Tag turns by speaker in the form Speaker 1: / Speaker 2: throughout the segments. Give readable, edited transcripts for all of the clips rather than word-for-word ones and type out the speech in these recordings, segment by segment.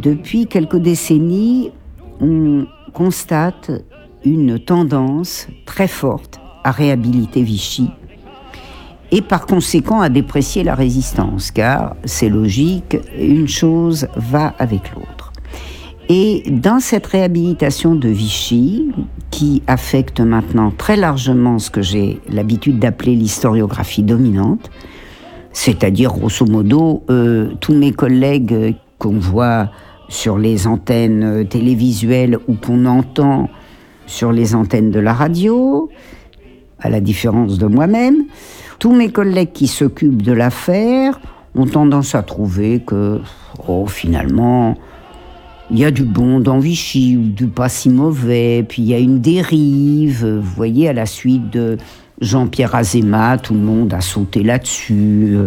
Speaker 1: Depuis quelques décennies, on constate une tendance très forte à réhabiliter Vichy et par conséquent à déprécier la résistance, car c'est logique, une chose va avec l'autre. Et dans cette réhabilitation de Vichy, qui affecte maintenant très largement ce que j'ai l'habitude d'appeler l'historiographie dominante, c'est-à-dire grosso modo tous mes collègues qu'on voit sur les antennes télévisuelles ou qu'on entend sur les antennes de la radio, à la différence de moi-même, tous mes collègues qui s'occupent de l'affaire ont tendance à trouver que, finalement, il y a du bon dans Vichy, ou du pas si mauvais, puis il y a une dérive. Vous voyez, à la suite de Jean-Pierre Azéma, tout le monde a sauté là-dessus.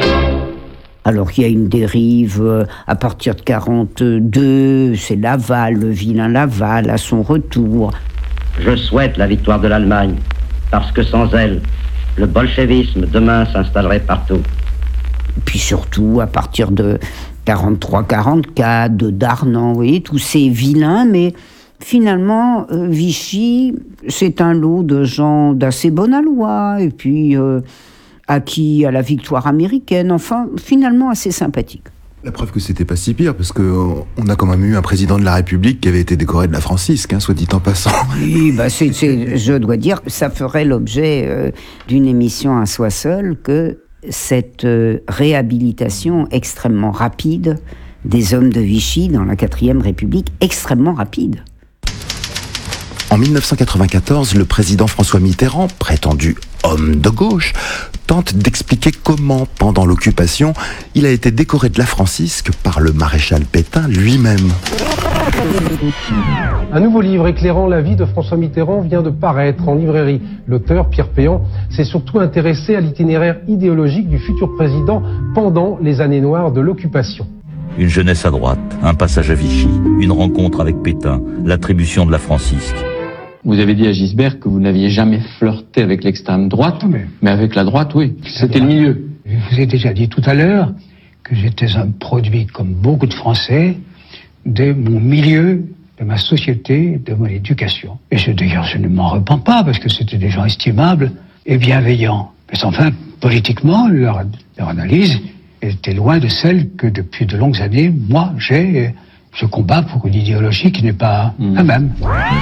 Speaker 1: Alors qu'il y a une dérive à partir de 1942, c'est Laval, le vilain Laval, à son retour.
Speaker 2: Je souhaite la victoire de l'Allemagne, parce que sans elle, le bolchevisme demain s'installerait partout.
Speaker 1: Puis surtout, à partir de 43-44, de Darnan, vous voyez, tous ces vilains, mais finalement, Vichy, c'est un lot de gens d'assez bonne aloi, et puis acquis à la victoire américaine, enfin, finalement assez sympathique.
Speaker 3: La preuve que c'était pas si pire, parce qu'on a quand même eu un président de la République qui avait été décoré de la Francisque, soit dit en passant.
Speaker 1: Oui, je dois dire que ça ferait l'objet d'une émission à soi seul, que cette réhabilitation extrêmement rapide des hommes de Vichy dans la 4e République, extrêmement rapide.
Speaker 3: En 1994, le président François Mitterrand, prétendu homme de gauche, tente d'expliquer comment, pendant l'occupation, il a été décoré de la Francisque par le maréchal Pétain lui-même.
Speaker 4: Un nouveau livre éclairant la vie de François Mitterrand vient de paraître en librairie. L'auteur, Pierre Péan, s'est surtout intéressé à l'itinéraire idéologique du futur président pendant les années noires de l'occupation.
Speaker 5: Une jeunesse à droite, un passage à Vichy, une rencontre avec Pétain, l'attribution de la Francisque.
Speaker 6: Vous avez dit à Gisbert que vous n'aviez jamais flirté avec l'extrême droite, mais avec la droite, oui. C'était le milieu.
Speaker 7: Je vous ai déjà dit tout à l'heure que j'étais un produit, comme beaucoup de Français, de mon milieu, de ma société, de mon éducation. Et d'ailleurs, je ne m'en repens pas, parce que c'était des gens estimables et bienveillants. Mais enfin, politiquement, leur analyse était loin de celle que depuis de longues années, moi, je combats pour une idéologie qui n'est pas la même.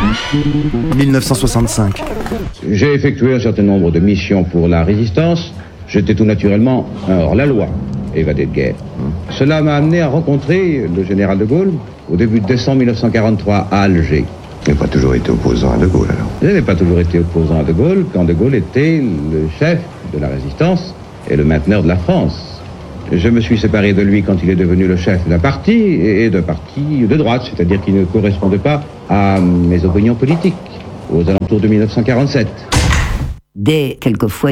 Speaker 3: 1965.
Speaker 8: J'ai effectué un certain nombre de missions pour la résistance. J'étais tout naturellement un hors-la-loi, évadé de guerre. Cela m'a amené à rencontrer le général de Gaulle au début de décembre 1943 à Alger.
Speaker 9: Vous n'avez pas toujours été opposant à de Gaulle, alors?
Speaker 8: Je n'avais pas toujours été opposant à de Gaulle, quand de Gaulle était le chef de la résistance et le mainteneur de la France. Je me suis séparé de lui quand il est devenu le chef d'un parti, et d'un parti de droite, c'est-à-dire qui ne correspondait pas à mes opinions politiques, aux alentours de 1947.
Speaker 1: Dès quelquefois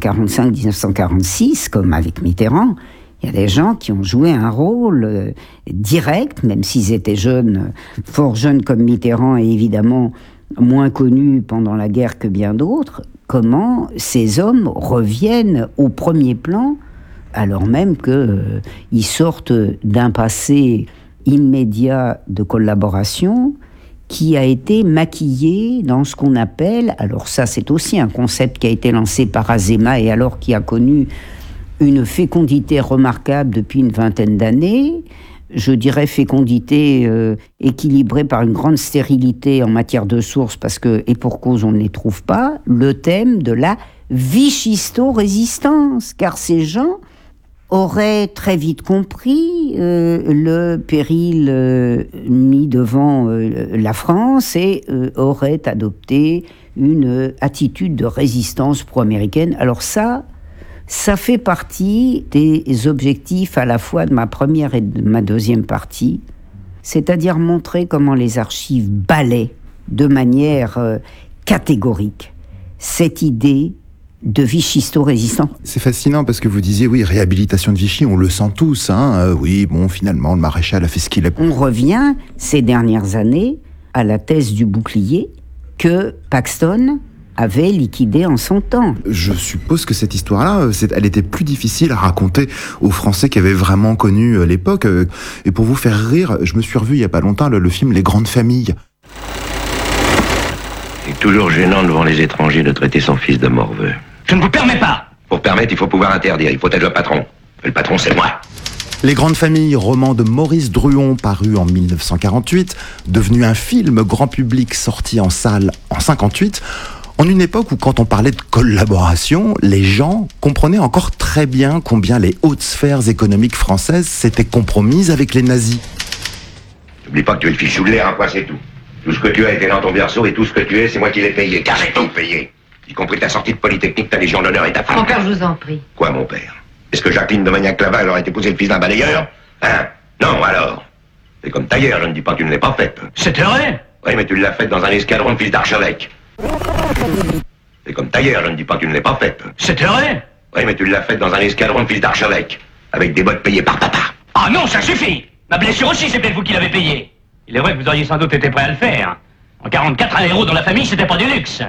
Speaker 1: 1945-1946, comme avec Mitterrand, il y a des gens qui ont joué un rôle direct, même s'ils étaient jeunes, fort jeunes comme Mitterrand, et évidemment moins connus pendant la guerre que bien d'autres, comment ces hommes reviennent au premier plan alors même qu'ils sortent d'un passé immédiat de collaboration qui a été maquillé dans ce qu'on appelle, alors ça c'est aussi un concept qui a été lancé par Azéma et alors qui a connu une fécondité remarquable depuis une vingtaine d'années, je dirais fécondité équilibrée par une grande stérilité en matière de sources, parce que, et pour cause on ne les trouve pas, le thème de la vichisto-résistance, car ces gens auraient très vite compris le péril mis devant la France et auraient adopté une attitude de résistance pro-américaine. Alors ça fait partie des objectifs à la fois de ma première et de ma deuxième partie, c'est-à-dire montrer comment les archives balaient de manière catégorique cette idée de vichisto-résistant.
Speaker 3: C'est fascinant parce que vous disiez, oui, réhabilitation de Vichy, on le sent tous, oui, bon, finalement, le maréchal a fait ce qu'il a...
Speaker 1: On revient, ces dernières années, à la thèse du bouclier que Paxton avait liquidé en son temps.
Speaker 3: Je suppose que cette histoire-là, elle était plus difficile à raconter aux Français qui avaient vraiment connu l'époque. Et pour vous faire rire, je me suis revu il y a pas longtemps le film Les Grandes Familles.
Speaker 9: C'est toujours gênant devant les étrangers de traiter son fils de morveux.
Speaker 10: Je ne vous permets pas.
Speaker 9: Pour permettre, il faut pouvoir interdire. Il faut être le patron. Et le patron, c'est moi.
Speaker 3: Les Grandes Familles, roman de Maurice Druon, paru en 1948, devenu un film grand public sorti en salle en 1958, en une époque où quand on parlait de collaboration, les gens comprenaient encore très bien combien les hautes sphères économiques françaises s'étaient compromises avec les nazis.
Speaker 9: N'oublie pas que tu es le fichu de l'air, hein, quoi, c'est tout. Tout ce que tu as été dans ton berceau et tout ce que tu es, c'est moi qui l'ai payé, car j'ai tout payé. Y compris ta sortie de Polytechnique, ta Légion d'honneur et ta femme.
Speaker 11: Mon père, je vous en prie.
Speaker 9: Quoi, mon père? Est-ce que Jacqueline de Magnac-Laval aurait épousé le fils d'un balayeur? Hein? Non, alors. C'est comme tailleur, je ne dis pas que tu ne l'aies pas faite.
Speaker 10: C'est vrai?
Speaker 9: Oui, mais tu l'as faite dans un escadron de fils d'archevêque. C'est comme tailleur, je ne dis pas que tu ne l'aies pas faite.
Speaker 10: C'est vrai?
Speaker 9: Oui, mais tu l'as faite dans un escadron de fils d'archevêque. Avec des bottes payées par papa.
Speaker 10: Ah non, ça suffit! Ma blessure aussi, c'est peut-être vous qui l'avez payée. Il est vrai que vous auriez sans doute été prêt à le faire. En 44, un héros dans la famille, c'était pas du luxe.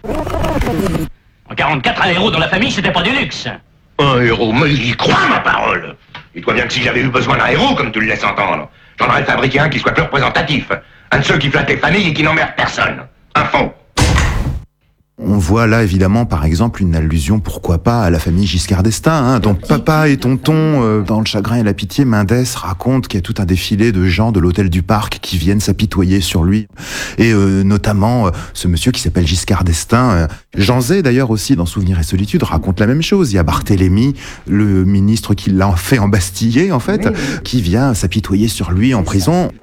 Speaker 10: En 44, un héros dans la famille, c'était pas du luxe.
Speaker 9: Un héros, mais j'y crois, ma parole. Dis-toi bien que si j'avais eu besoin d'un héros, comme tu le laisses entendre, j'en aurais fabriqué un qui soit plus représentatif. Un de ceux qui flattent les familles et qui n'emmerde personne. Un faux.
Speaker 3: On voit là évidemment par exemple une allusion, pourquoi pas, à la famille Giscard d'Estaing, dont papa et tonton, dans Le Chagrin et la Pitié, Mendes raconte qu'il y a tout un défilé de gens de l'hôtel du Parc qui viennent s'apitoyer sur lui. Et notamment ce monsieur qui s'appelle Giscard d'Estaing. Jean Zay d'ailleurs aussi dans Souvenirs et Solitude raconte la même chose. Il y a Barthélemy, le ministre qui l'a fait embastiller en fait, qui vient s'apitoyer sur lui en prison.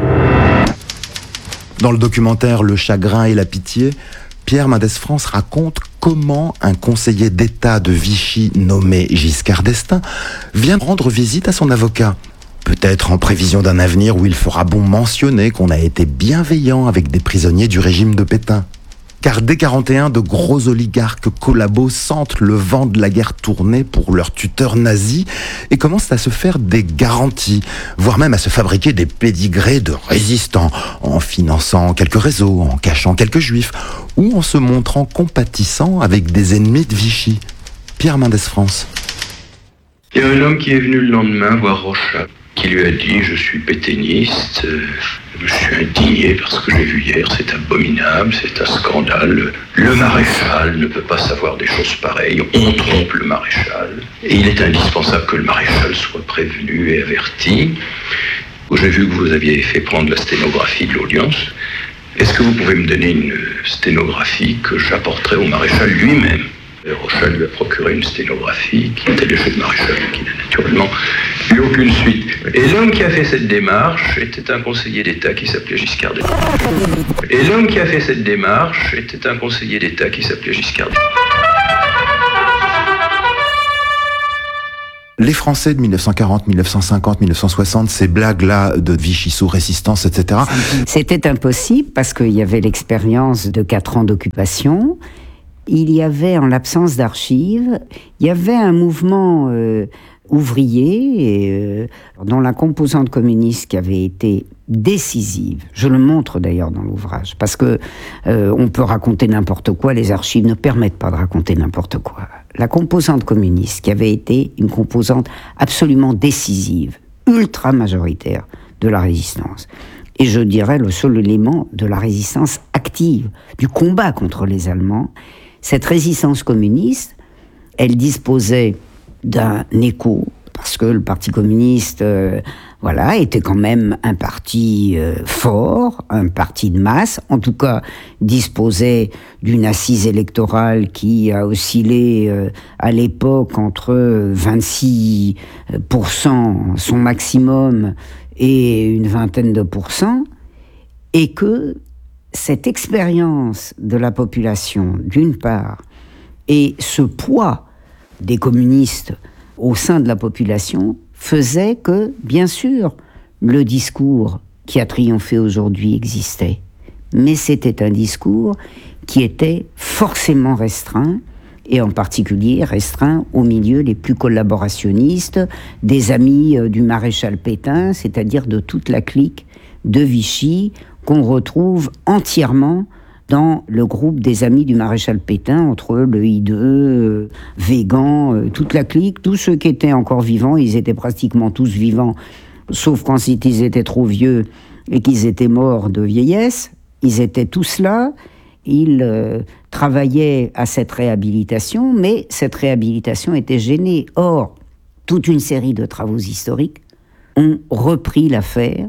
Speaker 3: Dans le documentaire Le Chagrin et la Pitié, Pierre Mendès France raconte comment un conseiller d'État de Vichy nommé Giscard d'Estaing vient rendre visite à son avocat. Peut-être en prévision d'un avenir où il fera bon mentionner qu'on a été bienveillant avec des prisonniers du régime de Pétain. Car dès 1941, de gros oligarques collabos sentent le vent de la guerre tourner pour leurs tuteurs nazis et commencent à se faire des garanties, voire même à se fabriquer des pédigrés de résistants, en finançant quelques réseaux, en cachant quelques juifs, ou en se montrant compatissants avec des ennemis de Vichy. Pierre Mendès France.
Speaker 12: Il y a un homme qui est venu le lendemain voir Rochat, qui lui a dit « Je suis pétainiste, je me suis indigné parce que j'ai vu hier, c'est abominable, c'est un scandale. Le maréchal ne peut pas savoir des choses pareilles, on trompe le maréchal. Et il est indispensable que le maréchal soit prévenu et averti. J'ai vu que vous aviez fait prendre la sténographie de l'audience. Est-ce que vous pouvez me donner une sténographie que j'apporterai au maréchal lui-même ?» Rochat lui a procuré une sténographie qui était le jeu de maréchal, qui n'a naturellement eu aucune suite. Et l'homme qui a fait cette démarche était un conseiller d'État qui s'appelait Giscard d'Estaing.
Speaker 3: Les Français de 1940, 1950, 1960, ces blagues-là de Vichy sous résistance, etc.
Speaker 1: C'était impossible parce qu'il y avait l'expérience de 4 ans d'occupation. Il y avait, en l'absence d'archives, il y avait un mouvement ouvrier dont la composante communiste qui avait été décisive. Je le montre d'ailleurs dans l'ouvrage, parce que on peut raconter n'importe quoi, les archives ne permettent pas de raconter n'importe quoi. La composante communiste qui avait été une composante absolument décisive, ultra majoritaire de la résistance. Et je dirais le seul élément de la résistance active, du combat contre les Allemands. Cette résistance communiste, elle disposait d'un écho, parce que le Parti communiste était quand même un parti fort, un parti de masse, en tout cas disposait d'une assise électorale qui a oscillé à l'époque entre 26% son maximum et une vingtaine de pourcents, et que cette expérience de la population, d'une part, et ce poids des communistes au sein de la population faisait que, bien sûr, le discours qui a triomphé aujourd'hui existait. Mais c'était un discours qui était forcément restreint, et en particulier restreint aux milieux les plus collaborationnistes, des amis du maréchal Pétain, c'est-à-dire de toute la clique de Vichy, qu'on retrouve entièrement dans le groupe des amis du maréchal Pétain, entre eux, le I2, Végan, toute la clique, tous ceux qui étaient encore vivants, ils étaient pratiquement tous vivants, sauf quand ils étaient trop vieux et qu'ils étaient morts de vieillesse. Ils étaient tous là, ils travaillaient à cette réhabilitation, mais cette réhabilitation était gênée. Or, toute une série de travaux historiques ont repris l'affaire,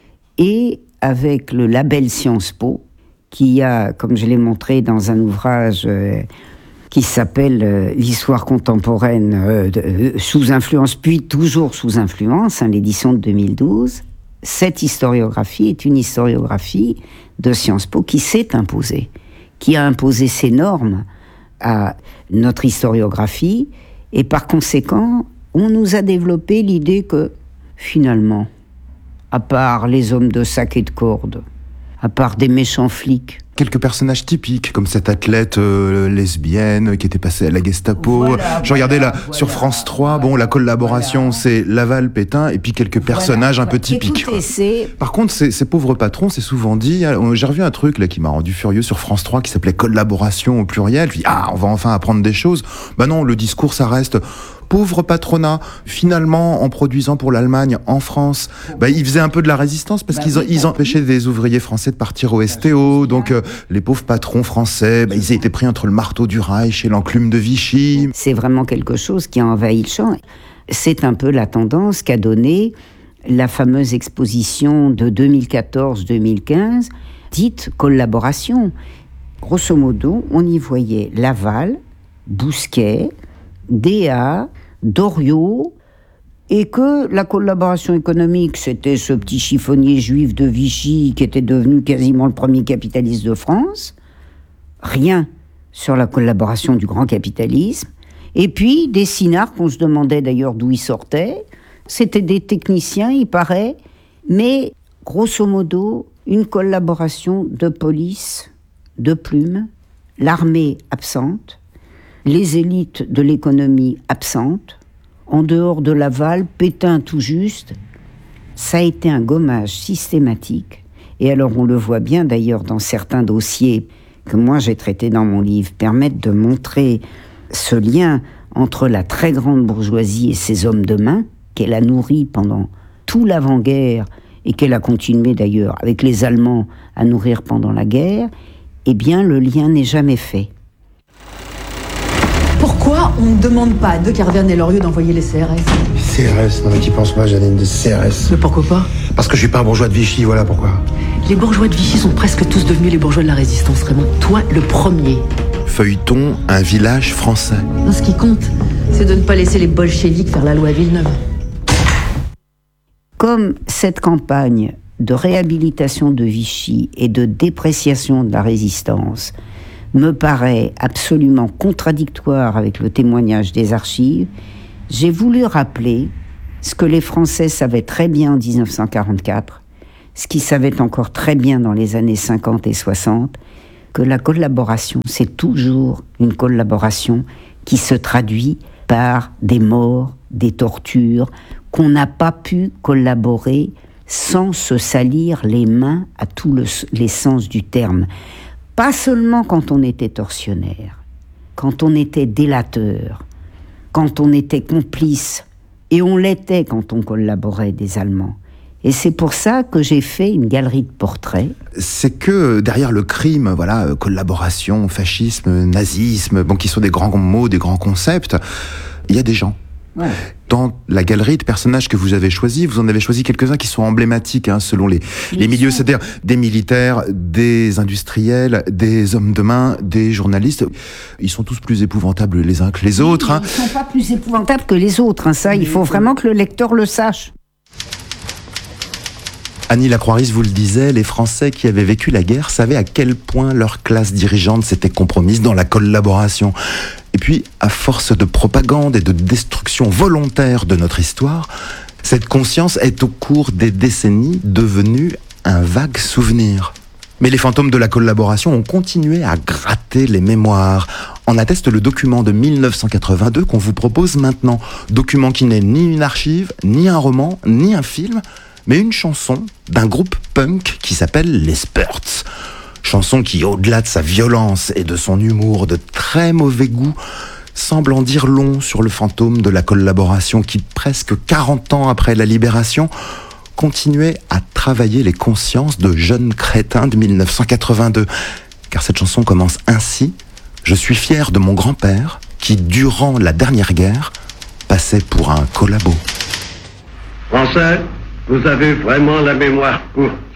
Speaker 1: et avec le label Sciences Po, qui a, comme je l'ai montré dans un ouvrage qui s'appelle L'histoire contemporaine sous influence, puis toujours sous influence, l'édition de 2012, cette historiographie est une historiographie de Sciences Po qui s'est imposée, qui a imposé ses normes à notre historiographie, et par conséquent, on nous a développé l'idée que, finalement, à part les hommes de sac et de corde, à part des méchants flics.
Speaker 3: Quelques personnages typiques, comme cette athlète lesbienne qui était passée à la Gestapo. Je regardais là, sur France 3, bon, la collaboration, c'est Laval, Pétain, et puis quelques personnages un peu typiques. Par contre, ces pauvres patrons, c'est souvent dit, j'ai revu un truc là qui m'a rendu furieux sur France 3, qui s'appelait collaboration au pluriel. Je dis, on va enfin apprendre des choses. Bah non, le discours, ça reste... Pauvre patronat, finalement, en produisant pour l'Allemagne, en France, ils faisaient un peu de la résistance parce qu'ils empêchaient des ouvriers français de partir au STO. Donc, les pauvres patrons français, ils étaient pris entre le marteau du Reich et l'enclume de Vichy.
Speaker 1: C'est vraiment quelque chose qui a envahi le champ. C'est un peu la tendance qu'a donnée la fameuse exposition de 2014-2015, dite collaboration. Grosso modo, on y voyait Laval, Bousquet, Déa, Doriot, et que la collaboration économique, c'était ce petit chiffonnier juif de Vichy qui était devenu quasiment le premier capitaliste de France. Rien sur la collaboration du grand capitalisme. Et puis des sinards qu'on se demandait d'ailleurs d'où ils sortaient. C'était des techniciens, il paraît, mais grosso modo, une collaboration de police, de plumes, l'armée absente, les élites de l'économie absentes, en dehors de Laval, Pétain tout juste. Ça a été un gommage systématique. Et alors on le voit bien d'ailleurs dans certains dossiers que moi j'ai traités dans mon livre, permettent de montrer ce lien entre la très grande bourgeoisie et ses hommes de main, qu'elle a nourri pendant tout l'avant-guerre, et qu'elle a continué d'ailleurs avec les Allemands à nourrir pendant la guerre. Eh bien le lien n'est jamais fait.
Speaker 11: Pourquoi on ne demande pas à De Kervern et Loriot d'envoyer les CRS ?
Speaker 13: CRS, non mais qui pense pas, Janine, des CRS.
Speaker 11: Mais pourquoi pas ?
Speaker 13: Parce que je suis pas un bourgeois de Vichy, voilà pourquoi.
Speaker 11: Les bourgeois de Vichy sont presque tous devenus les bourgeois de la résistance, Raymond. Toi, le premier.
Speaker 3: Feuilleton, un village français.
Speaker 11: Non, ce qui compte, c'est de ne pas laisser les bolcheviks faire la loi à Villeneuve.
Speaker 1: Comme cette campagne de réhabilitation de Vichy et de dépréciation de la résistance me paraît absolument contradictoire avec le témoignage des archives, j'ai voulu rappeler ce que les Français savaient très bien en 1944, ce qu'ils savaient encore très bien dans les années 50 et 60, que la collaboration, c'est toujours une collaboration qui se traduit par des morts, des tortures, qu'on n'a pas pu collaborer sans se salir les mains à tous les sens du terme. Pas seulement quand on était tortionnaire, quand on était délateur, quand on était complice, et on l'était quand on collaborait des Allemands. Et c'est pour ça que j'ai fait une galerie de portraits.
Speaker 3: C'est que derrière le crime, voilà, collaboration, fascisme, nazisme, bon, qui sont des grands mots, des grands concepts, il y a des gens. Ouais. Dans la galerie de personnages que vous avez choisis, vous en avez choisi quelques-uns qui sont emblématiques selon les milieux, c'est-à-dire des militaires, des industriels, des hommes de main, des journalistes. Ils sont tous plus épouvantables les uns que les autres.
Speaker 1: Ils ne sont pas plus épouvantables que les autres, ça, il faut vraiment que le lecteur le sache.
Speaker 3: Annie Lacroix-Riz vous le disait, les Français qui avaient vécu la guerre savaient à quel point leur classe dirigeante s'était compromise dans la collaboration. Et puis, à force de propagande et de destruction volontaire de notre histoire, cette conscience est au cours des décennies devenue un vague souvenir. Mais les fantômes de la collaboration ont continué à gratter les mémoires. En atteste le document de 1982 qu'on vous propose maintenant. Document qui n'est ni une archive, ni un roman, ni un film, mais une chanson d'un groupe punk qui s'appelle les Spurts. Chanson qui, au-delà de sa violence et de son humour de très mauvais goût, semble en dire long sur le fantôme de la collaboration qui, presque 40 ans après la libération, continuait à travailler les consciences de jeunes crétins de 1982. Car cette chanson commence ainsi: je suis fier de mon grand-père qui, durant la dernière guerre, passait pour un collabo.
Speaker 14: Français, vous avez vraiment la mémoire courte.